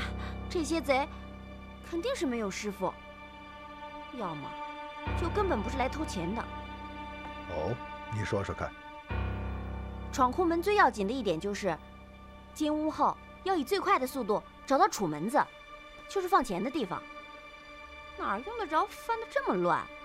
这些贼肯定是没有师傅，要么就根本不是来偷钱的。 哦，你说说看。 闯空门最要紧的一点就是，进屋后要以最快的速度找到楚门子，就是放钱的地方。哪儿用得着翻得这么乱？